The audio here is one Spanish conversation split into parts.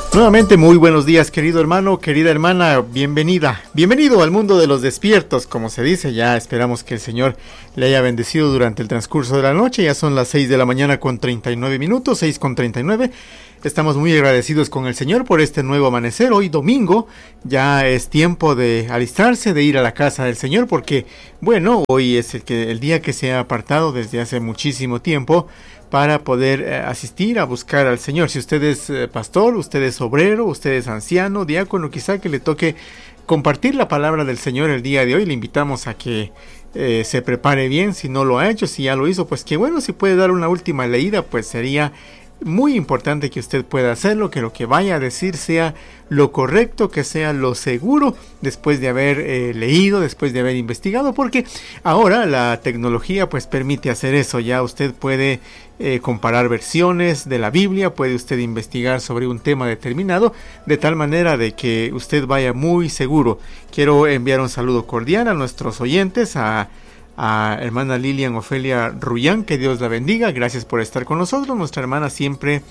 Nuevamente muy buenos días, querido hermano, querida hermana, bienvenido al mundo de los despiertos, como se dice. Ya esperamos que el Señor le haya bendecido durante el transcurso de la noche. Ya son las 6 de la mañana con 39 minutos, 6 con 39. Estamos muy agradecidos con el Señor por este nuevo amanecer. Hoy domingo ya es tiempo de alistarse, de ir a la casa del Señor, porque bueno, hoy es el día que se ha apartado desde hace muchísimo tiempo para poder asistir a buscar al Señor. Si usted es pastor, usted es obrero, usted es anciano, diácono, quizá que le toque compartir la palabra del Señor el día de hoy, le invitamos a que se prepare bien. Si no lo ha hecho, si ya lo hizo, pues que bueno, si puede dar una última leída, pues sería muy importante que usted pueda hacerlo, que lo que vaya a decir sea lo correcto, que sea lo seguro, después de haber leído, después de haber investigado, porque ahora la tecnología pues permite hacer eso. Ya usted puede comparar versiones de la Biblia, puede usted investigar sobre un tema determinado, de tal manera de que usted vaya muy seguro. Quiero enviar un saludo cordial a nuestros oyentes, a hermana Lilian Ofelia Rullán, que Dios la bendiga, gracias por estar con nosotros. Nuestra hermana siempre,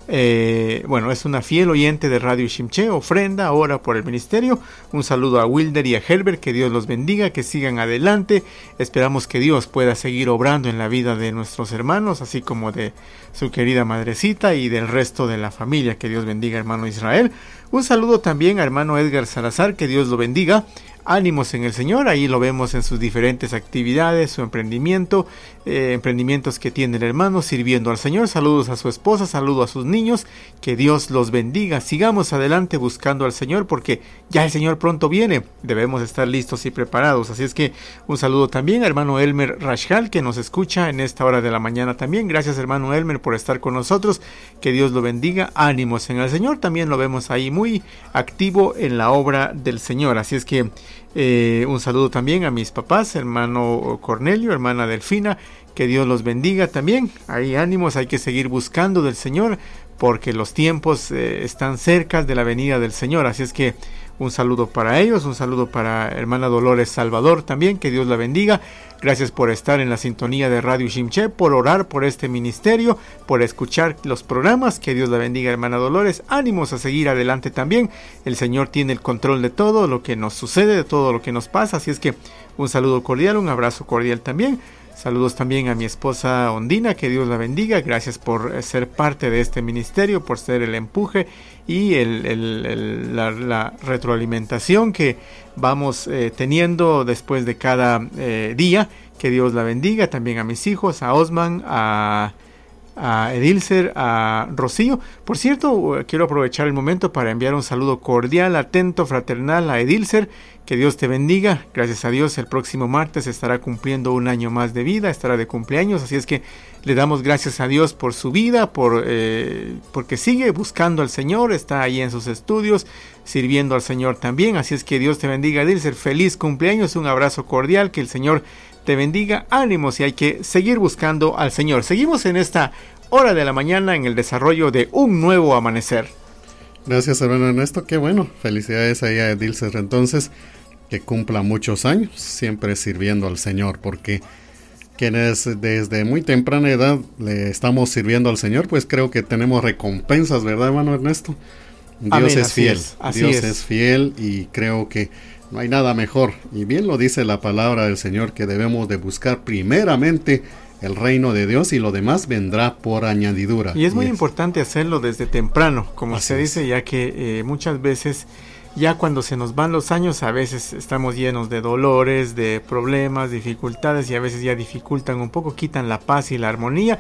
es una fiel oyente de Radio Shimche, ofrenda ahora por el ministerio. Un saludo a Wilder y a Herbert, que Dios los bendiga, que sigan adelante. Esperamos que Dios pueda seguir obrando en la vida de nuestros hermanos, así como de su querida madrecita y del resto de la familia. Que Dios bendiga, hermano Israel. Un saludo también a hermano Edgar Salazar, que Dios lo bendiga. Ánimos en el Señor, ahí lo vemos en sus diferentes actividades, su emprendimientos que tiene el hermano sirviendo al Señor. Saludos a su esposa, saludos a sus niños, que Dios los bendiga. Sigamos adelante buscando al Señor, porque ya el Señor pronto viene, debemos estar listos y preparados. Así es que un saludo también a hermano Elmer Rashal, que nos escucha en esta hora de la mañana también. Gracias, hermano Elmer, por estar con nosotros, que Dios lo bendiga. Ánimos en el Señor, también lo vemos ahí muy activo en la obra del Señor. Así es que un saludo también a mis papás, hermano Cornelio, hermana Delfina, que Dios los bendiga también. Ahí ánimos, hay que seguir buscando del Señor, porque los tiempos están cerca de la venida del Señor. Así es que un saludo para ellos, un saludo para hermana Dolores Salvador también, que Dios la bendiga. Gracias por estar en la sintonía de Radio Shimche, por orar por este ministerio, por escuchar los programas. Que Dios la bendiga, hermana Dolores. Ánimos a seguir adelante también. El Señor tiene el control de todo lo que nos sucede, de todo lo que nos pasa. Así es que un saludo cordial, un abrazo cordial también. Saludos también a mi esposa Ondina, que Dios la bendiga. Gracias por ser parte de este ministerio, por ser el empuje y la retroalimentación que vamos teniendo después de cada día. Que Dios la bendiga. También a mis hijos, a Osman, a Edilcer, a Rocío. Por cierto, quiero aprovechar el momento para enviar un saludo cordial, atento, fraternal a Edilcer. Que Dios te bendiga. Gracias a Dios, el próximo martes estará cumpliendo un año más de vida, estará de cumpleaños. Así es que le damos gracias a Dios por su vida, porque sigue buscando al Señor, está ahí en sus estudios, sirviendo al Señor también. Así es que Dios te bendiga, Edilcer. Feliz cumpleaños, un abrazo cordial, que el Señor te bendiga. Ánimos, y hay que seguir buscando al Señor. Seguimos en esta hora de la mañana en el desarrollo de un nuevo amanecer. Gracias, hermano Ernesto, qué bueno. Felicidades ahí a Edilcer, entonces, que cumpla muchos años siempre sirviendo al Señor, porque quienes desde muy temprana edad le estamos sirviendo al Señor, pues creo que tenemos recompensas, ¿verdad, hermano Ernesto? Dios Amén, es fiel, Dios es fiel, y creo que no hay nada mejor, y bien lo dice la palabra del Señor, que debemos de buscar primeramente el reino de Dios, y lo demás vendrá por añadidura. Y es muy importante hacerlo desde temprano, como se dice, ya que muchas veces, ya cuando se nos van los años, a veces estamos llenos de dolores, de problemas, dificultades, y a veces ya dificultan un poco, quitan la paz y la armonía.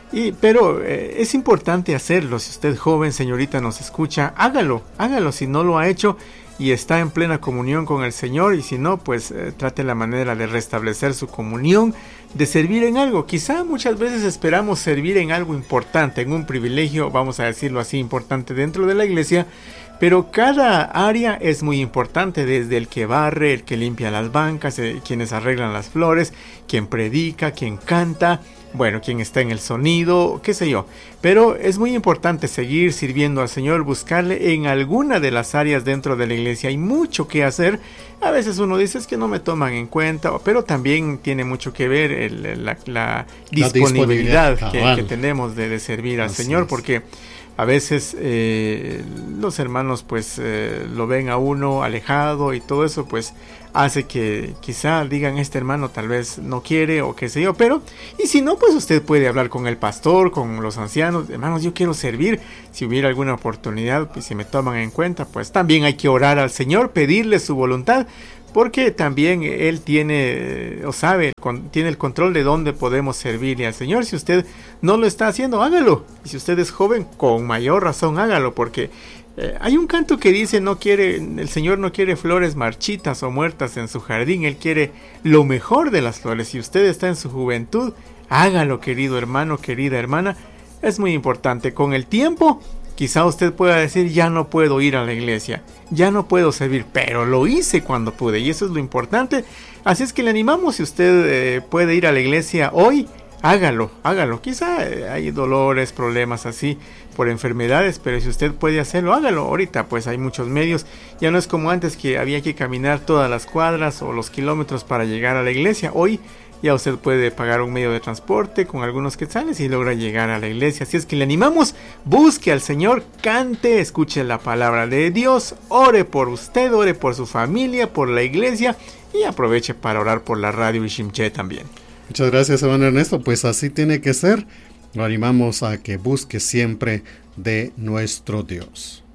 Pero es importante hacerlo. Si usted joven, señorita, nos escucha, hágalo si no lo ha hecho y está en plena comunión con el Señor, y si no, pues trate la manera de restablecer su comunión, de servir en algo. Quizá muchas veces esperamos servir en algo importante, en un privilegio, vamos a decirlo así, importante dentro de la iglesia, pero cada área es muy importante, desde el que barre, el que limpia las bancas, quienes arreglan las flores, quien predica, quien canta, bueno, quien está en el sonido, qué sé yo. Pero es muy importante seguir sirviendo al Señor, buscarle en alguna de las áreas dentro de la iglesia. Hay mucho que hacer. A veces uno dice, es que no me toman en cuenta, pero también tiene mucho que ver la disponibilidad que tenemos de servir al Señor, porque A veces los hermanos pues lo ven a uno alejado y todo eso pues hace que quizá digan este hermano tal vez no quiere o qué sé yo, pero y si no pues usted puede hablar con el pastor, con los ancianos, hermanos yo quiero servir, si hubiera alguna oportunidad pues si me toman en cuenta pues también hay que orar al Señor, pedirle su voluntad, porque también Él tiene o sabe, tiene el control de dónde podemos servirle al Señor. Si usted no lo está haciendo, hágalo. Y si usted es joven, con mayor razón hágalo, porque hay un canto que dice, el Señor no quiere flores marchitas o muertas en su jardín, Él quiere lo mejor de las flores. Si usted está en su juventud, hágalo, querido hermano, querida hermana. Es muy importante. Con el tiempo, quizá usted pueda decir, ya no puedo ir a la iglesia, ya no puedo servir, pero lo hice cuando pude, y eso es lo importante. Así es que le animamos, si usted puede ir a la iglesia hoy, hágalo. Quizá hay dolores, problemas así, por enfermedades, pero si usted puede hacerlo, hágalo. Ahorita pues hay muchos medios, ya no es como antes que había que caminar todas las cuadras o los kilómetros para llegar a la iglesia. Hoy ya usted puede pagar un medio de transporte con algunos quetzales y logra llegar a la iglesia. Así es que le animamos, busque al Señor, cante, escuche la palabra de Dios, ore por usted, ore por su familia, por la iglesia y aproveche para orar por la radio Ishimché también. Muchas gracias, hermano Ernesto. Pues así tiene que ser. Lo animamos a que busque siempre de nuestro Dios.